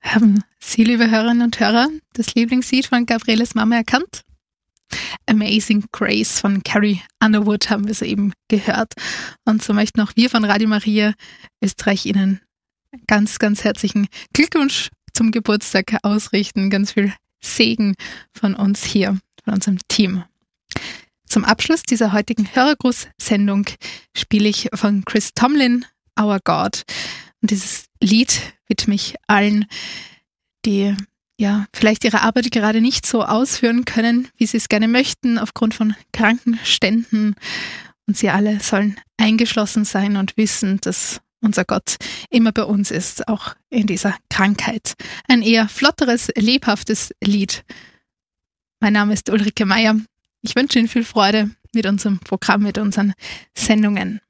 Haben Sie, liebe Hörerinnen und Hörer, das Lieblingslied von Gabrieles Mama erkannt? Amazing Grace von Carrie Underwood haben wir soeben gehört. Und so möchten auch wir von Radio Maria Österreich Ihnen ganz, ganz herzlichen Glückwunsch zum Geburtstag ausrichten. Ganz viel Segen von uns hier, von unserem Team. Zum Abschluss dieser heutigen Hörergruß-Sendung spiele ich von Chris Tomlin Our God. Und dieses Lied widme ich allen, die vielleicht ihre Arbeit gerade nicht so ausführen können, wie sie es gerne möchten, aufgrund von Krankenständen. Und sie alle sollen eingeschlossen sein und wissen, dass unser Gott immer bei uns ist, auch in dieser Krankheit. Ein eher flotteres, lebhaftes Lied. Mein Name ist Ulrike Meier. Ich wünsche Ihnen viel Freude mit unserem Programm, mit unseren Sendungen.